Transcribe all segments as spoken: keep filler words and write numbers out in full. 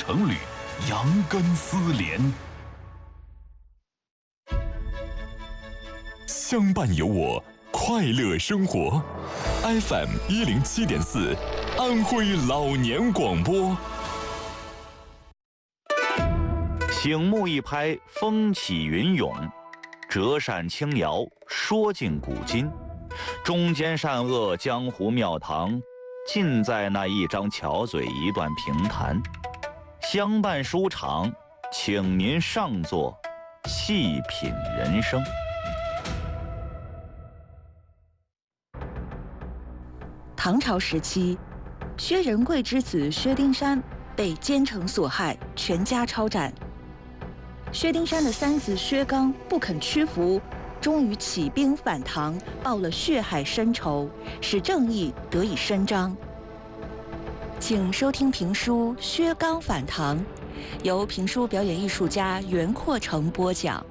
成侣，羊根丝连。相伴有我，快乐生活。F M 一零七点四，安徽老年广播。 醒目一拍，风起云涌；折扇轻摇，说尽古今。中间善恶，江湖庙堂，尽在那一张巧嘴，一段评弹。相伴书场，请您上座，细品人生。 唐朝时期，薛仁贵之子薛丁山被奸臣所害，全家抄斩。薛丁山的三子薛刚不肯屈服，终于起兵反唐，报了血海深仇，使正义得以伸张。请收听评书《薛刚反唐》，由评书表演艺术家袁阔成播讲。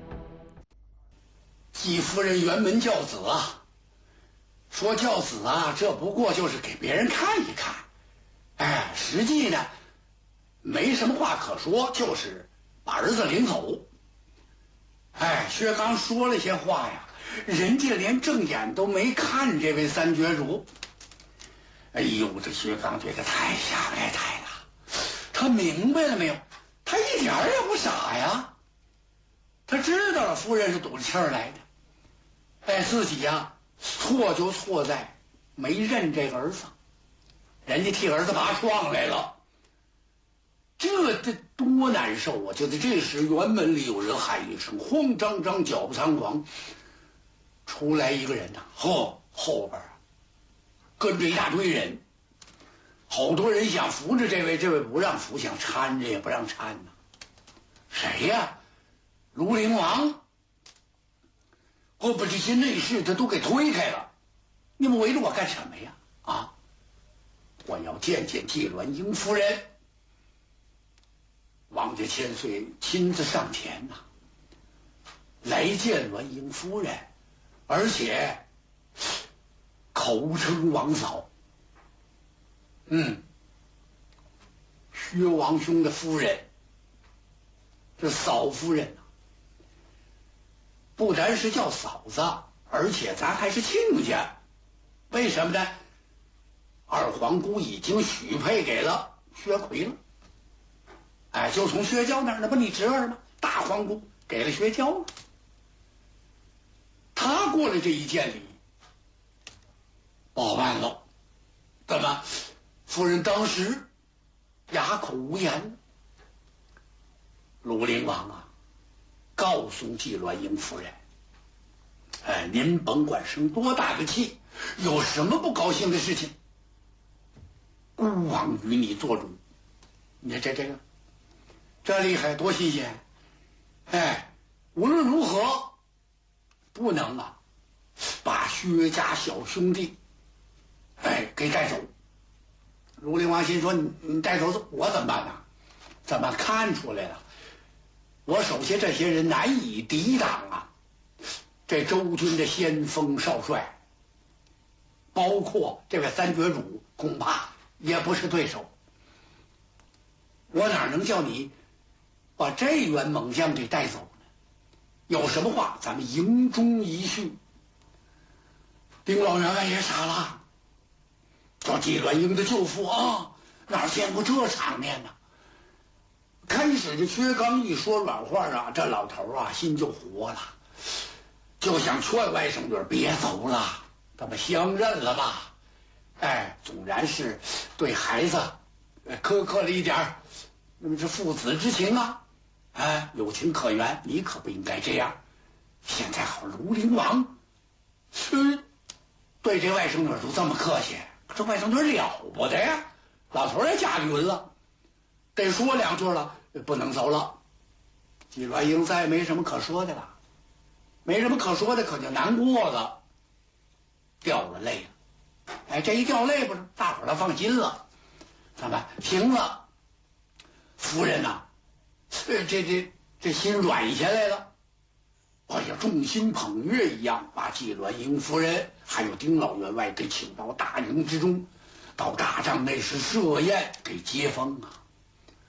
季夫人辕门教子啊，说教子啊，这不过就是给别人看一看，哎，实际呢没什么话可说，就是把儿子领走。哎，薛刚说了些话呀，人家连正眼都没看这位三绝主。哎呦，这薛刚觉得太下不来台了。他明白了没有？他一点也不傻呀，他知道了夫人是赌着气儿来的。哎，自己呀错就错在没认这个儿子，人家替儿子拔创来了，这这多难受啊！就在这时，辕门里有人喊一声，慌张张，脚步仓皇，出来一个人呐、啊，后后边啊跟着一大堆人，好多人想扶着这位，这位不让扶，想搀着也不让搀呢。谁呀？庐陵王。我把这些内侍他都给推开了，你们围着我干什么呀？啊！我要见见纪鸾英夫人。王家千岁亲自上前呐、啊，来见鸾英夫人，而且口称王嫂。嗯，薛王兄的夫人，这嫂夫人啊，不单是叫嫂子，而且咱还是亲家。为什么呢？二皇姑已经许配给了薛奎了。哎，就从薛娇那儿，那不你侄儿吗？大皇姑给了薛娇了。他过来这一见礼，报办了。怎么？夫人当时哑口无言。庐陵王啊，告诉纪鸾英夫人，哎，您甭管生多大的气，有什么不高兴的事情，孤王与你做主。你看这这个这厉害，多新鲜！哎，无论如何不能啊把薛家小兄弟哎给带走。庐陵王心说，你你带走我怎么办呢？怎么看出来了？我手下这些人难以抵挡啊！这周军的先锋少帅，包括这位三绝主，恐怕也不是对手。我哪能叫你把这员猛将给带走呢？有什么话咱们营中一叙。丁老员外也傻了，叫纪鸾英的舅父啊，哪见过这场面呢？开始这薛刚一说软话啊，这老头啊心就活了，就想劝外甥女别走了，咱们相认了吧。哎，纵然是对孩子苛刻了一点，那么是父子之情啊，哎，有情可原，你可不应该这样。现在好，庐陵王是对这外甥女都这么客气，这外甥女了不得呀，老头也驾云了，得说两句了，不能走了。纪鸾英再没什么可说的了，没什么可说的，可就难过了，掉了泪了。哎，这一掉泪不是大伙儿都放心了，怎么行了？夫人呐、啊，这这这这心软下来了。哎呀，众星捧月一样，把纪鸾英夫人还有丁老员外给请到大营之中，到大帐内是设宴给接风啊。